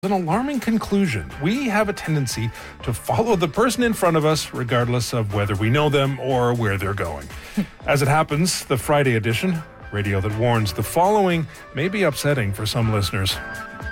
An alarming conclusion. We have a tendency to follow the person in front of us, regardless of whether we know them or where they're going. As it happens, the Friday edition, radio that warns the following, may be upsetting for some listeners.